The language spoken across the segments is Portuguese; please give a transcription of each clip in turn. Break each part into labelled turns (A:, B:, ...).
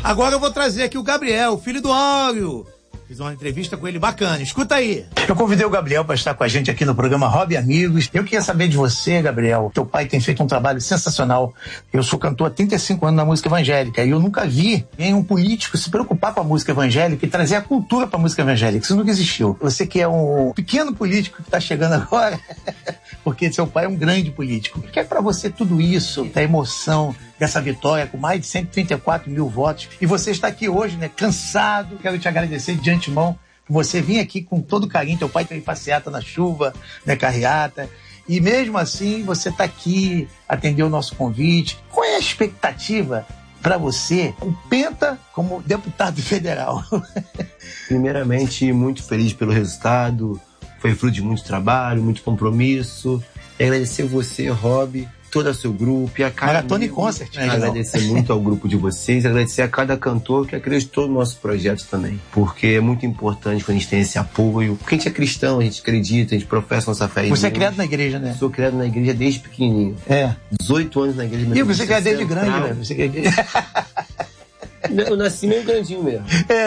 A: Agora eu vou trazer aqui o Gabriel, filho do Áureo. Fiz uma entrevista com ele bacana. Escuta aí. Eu convidei o Gabriel para estar com a gente aqui no programa Hobby Amigos. Eu queria saber de você, Gabriel. Teu pai tem feito um trabalho sensacional. Eu sou cantor há 35 anos na música evangélica e eu nunca vi nenhum político se preocupar com a música evangélica e trazer a cultura para a música evangélica. Isso nunca existiu. Você que é um pequeno político que está chegando agora, porque seu pai é um grande político. O que é para você tudo isso, a emoção dessa vitória com mais de 134 mil votos? E você está aqui hoje, né, cansado. Quero te agradecer de antemão por você vir aqui com todo carinho. Teu pai teve passeata na chuva, né, carreata. E mesmo assim, você está aqui, atendeu o nosso convite. Qual é a expectativa para você, o Penta como deputado federal?
B: Primeiramente, muito feliz pelo resultado. Foi fruto de muito trabalho, muito compromisso. E agradecer você, Rob, todo o seu grupo e a cada
A: Maratona e Concert, né?
B: Agradecer muito ao grupo de vocês, agradecer a cada cantor que acreditou no nosso projeto também, porque é muito importante quando a gente tem esse apoio, porque a gente é cristão, a gente acredita, a gente professa nossa fé em Deus.
A: Você é criado na igreja, né?
B: Sou criado na igreja desde pequenininho. 18 anos na igreja.
A: E você é desde grande, né? Você
B: Eu nasci meio grandinho mesmo.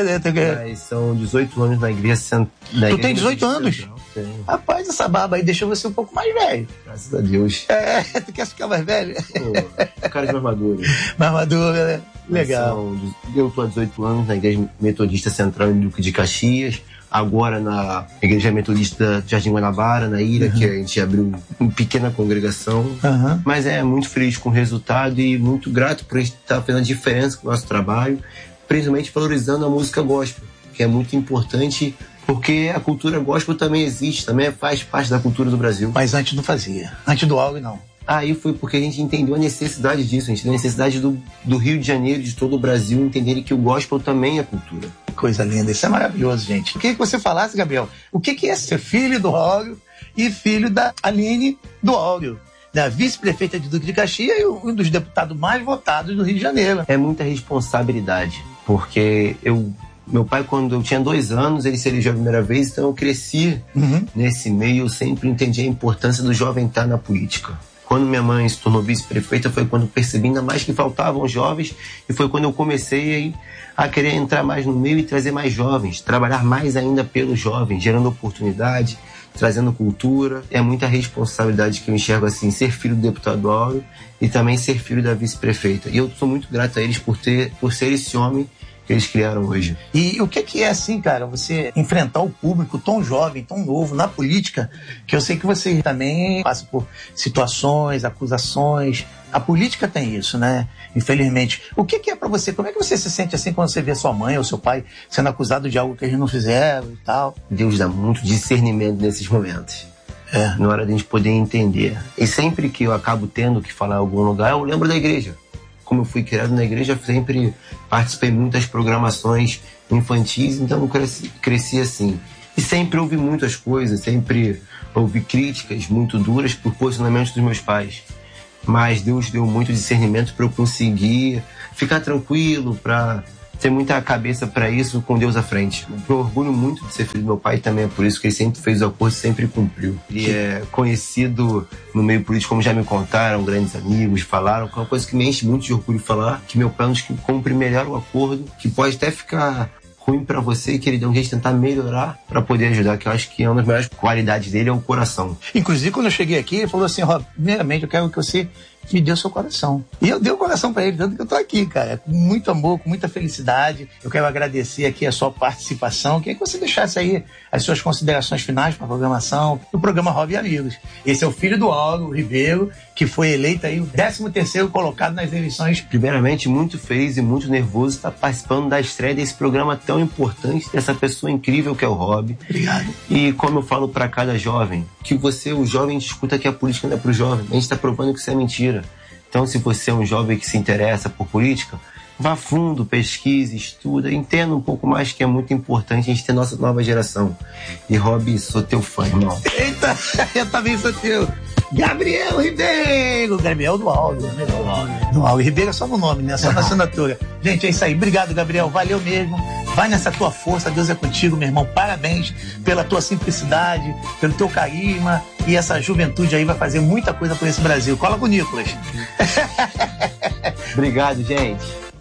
B: Mas são 18 anos na igreja central.
A: Tu tem 18 anos?
B: Tenho.
A: Rapaz, essa barba aí deixou você um pouco mais velho.
B: Graças a Deus.
A: Tu quer ficar mais velho?
B: Pô, cara de mais maduro.
A: Mais maduro, né? Legal.
B: Eu tô há 18 anos na igreja metodista central em Duque de Caxias. Agora na igreja metodista Jardim Guanabara, na Ilha, que a gente abriu uma pequena congregação. Mas é muito feliz com o resultado e muito grato por estar fazendo a diferença com o nosso trabalho, principalmente valorizando a música gospel, que é muito importante, porque a cultura gospel também existe, também faz parte da cultura do Brasil.
A: Mas antes não fazia. Antes do Áureo, não.
B: Aí foi porque a gente entendeu a necessidade disso, a gente entendeu a necessidade do Rio de Janeiro, de todo o Brasil, entenderem que o gospel também é cultura.
A: Coisa linda, isso é maravilhoso, gente. Eu queria que você falasse, Gabriel, o que é ser filho do Áureo e filho da Aline do Áureo, da vice-prefeita de Duque de Caxias e um dos deputados mais votados do Rio de Janeiro.
B: É muita responsabilidade, porque meu pai, quando eu tinha 2 anos, ele se elegeu a primeira vez, então eu cresci nesse meio, eu sempre entendi a importância do jovem estar na política. Quando minha mãe se tornou vice-prefeita foi quando eu percebi ainda mais que faltavam jovens e foi quando eu comecei a querer entrar mais no meio e trazer mais jovens, trabalhar mais ainda pelos jovens, gerando oportunidade, trazendo cultura. É muita responsabilidade que eu enxergo assim, ser filho do deputado Áureo e também ser filho da vice-prefeita. E eu sou muito grato a eles por ser esse homem que eles criaram hoje.
A: E o que é assim, cara, você enfrentar o público tão jovem, tão novo na política, que eu sei que você também passa por situações, acusações. A política tem isso, né? Infelizmente. O que é pra você? Como é que você se sente assim quando você vê sua mãe ou seu pai sendo acusado de algo que eles não fizeram e tal?
B: Deus dá muito discernimento nesses momentos. Na hora de a gente poder entender. E sempre que eu acabo tendo que falar em algum lugar, eu lembro da igreja. Como eu fui criado na igreja, eu sempre participei muito das programações infantis, então eu cresci assim. E sempre ouvi muitas coisas, sempre ouvi críticas muito duras por posicionamentos dos meus pais. Mas Deus deu muito discernimento para eu conseguir ficar tranquilo, para ter muita cabeça para isso com Deus à frente. Eu orgulho muito de ser filho do meu pai também, é por isso que ele sempre fez o acordo e sempre cumpriu. Ele é conhecido no meio político, como já me contaram, grandes amigos falaram, que é uma coisa que me enche muito de orgulho falar, que meu pai é um dos que cumpre melhor o acordo, que pode até ficar ruim para você e que ele deu um jeito de tentar melhorar para poder ajudar, que eu acho que é uma das melhores qualidades dele, é o coração.
A: Inclusive, quando eu cheguei aqui, ele falou assim, Rob, primeiramente eu quero que você me dê o seu coração. E eu dei o coração para ele, tanto que eu tô aqui, cara, com muito amor, com muita felicidade. Eu quero agradecer aqui a sua participação. Queria que você deixasse aí as suas considerações finais para a programação do programa Hobby Amigos. Esse é o filho do Áureo Ribeiro, que foi eleito aí o 13º colocado nas eleições.
B: Primeiramente, muito feliz e muito nervoso estar participando da estreia desse programa tão importante, dessa pessoa incrível que é o Rob.
A: Obrigado.
B: E como eu falo para cada jovem, que você, o jovem, escuta que a política não é pro jovem. A gente está provando que isso é mentira. Então, se você é um jovem que se interessa por política, vá fundo, pesquise, estuda, entenda um pouco mais, que é muito importante a gente ter nossa nova geração. E, Rob, sou teu fã, irmão.
A: Eita, eu também sou teu. Gabriel Ribeiro. Gabriel do Áureo, né? Do Áureo. Ribeiro é só no nome, né? Só na assinatura. Gente, é isso aí. Obrigado, Gabriel. Valeu mesmo. Vai nessa tua força. Deus é contigo, meu irmão. Parabéns pela tua simplicidade, pelo teu carisma. E essa juventude aí vai fazer muita coisa por esse Brasil. Cola com o Nicolas.
B: Obrigado, gente.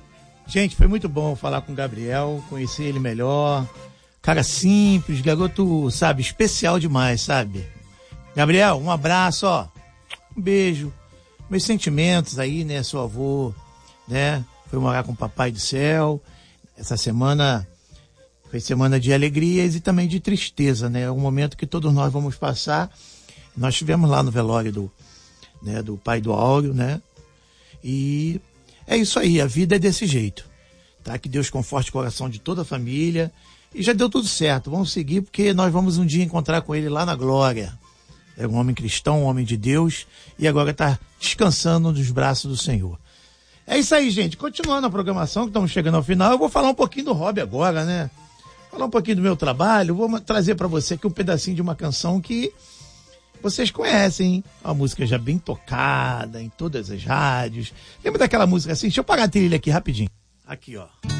A: Gente, foi muito bom falar com o Gabriel, conhecer ele melhor. Cara simples, garoto, sabe, especial demais, sabe? Gabriel, um abraço, ó. Um beijo. Meus sentimentos aí, né? Seu avô, né? Foi morar com o Papai do Céu. Essa semana foi semana de alegrias e também de tristeza, né? É um momento que todos nós vamos passar. Nós estivemos lá no velório do pai do Áureo, né? E é isso aí, a vida é desse jeito, tá? Que Deus conforte o coração de toda a família. E já deu tudo certo, vamos seguir porque nós vamos um dia encontrar com ele lá na glória. É um homem cristão, um homem de Deus e agora está descansando nos braços do Senhor. É isso aí, gente. Continuando a programação, que estamos chegando ao final, eu vou falar um pouquinho do hobby agora, né? Falar um pouquinho do meu trabalho, vou trazer para você aqui um pedacinho de uma canção que vocês conhecem, hein? Uma música já bem tocada em todas as rádios. Lembra daquela música assim? Deixa eu pagar a trilha aqui rapidinho. Aqui, ó.